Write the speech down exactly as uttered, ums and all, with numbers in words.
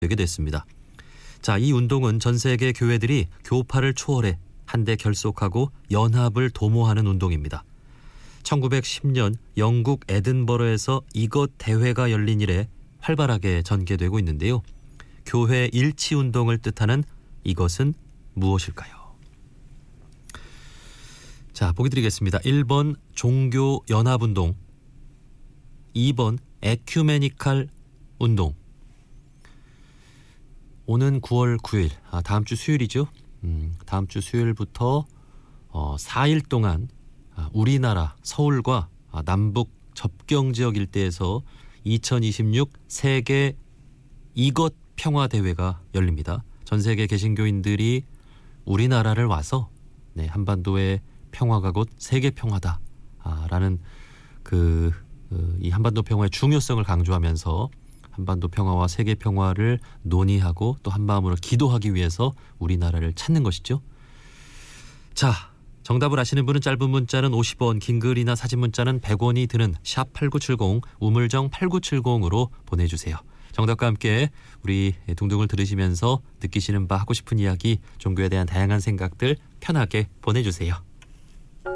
되게 됐습니다. 자, 이 운동은 전 세계 교회들이 교파를 초월해 한데 결속하고 연합을 도모하는 운동입니다. 천구백십 년 영국 에든버러에서 이것 대회가 열린 이래 활발하게 전개되고 있는데요. 교회 일치 운동을 뜻하는 이것은 무엇일까요? 자, 보기 드리겠습니다. 일 번 종교 연합 운동, 이 번 에큐메니칼 운동. 오는 구월 구일, 아, 다음 주 수요일이죠. 음, 다음 주 수요일부터 어, 사 일 동안 아, 우리나라 서울과 아, 남북 접경 지역 일대에서 이천이십육 세계 이것 평화대회가 열립니다. 전 세계 개신교인들이 우리나라를 와서 네, 한반도의 평화가 곧 세계 평화다 아, 라는 그, 그, 이 한반도 평화의 중요성을 강조하면서 한반도 평화와 세계 평화를 논의하고 또 한마음으로 기도하기 위해서 우리나라를 찾는 것이죠. 자, 정답을 아시는 분은 짧은 문자는 오십 원, 긴 글이나 사진 문자는 백 원이 드는 샵 팔구칠공, 우물정 팔구칠공으로 보내주세요. 정답과 함께 우리 둥둥을 들으시면서 느끼시는 바, 하고 싶은 이야기, 종교에 대한 다양한 생각들 편하게 보내주세요.